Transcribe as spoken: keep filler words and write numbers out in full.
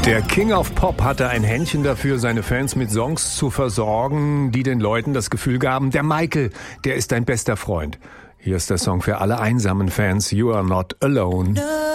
Der King of Pop hatte ein Händchen dafür, seine Fans mit Songs zu versorgen, die den Leuten das Gefühl gaben, der Michael, der ist dein bester Freund. Hier ist der Song für alle einsamen Fans, You Are Not Alone.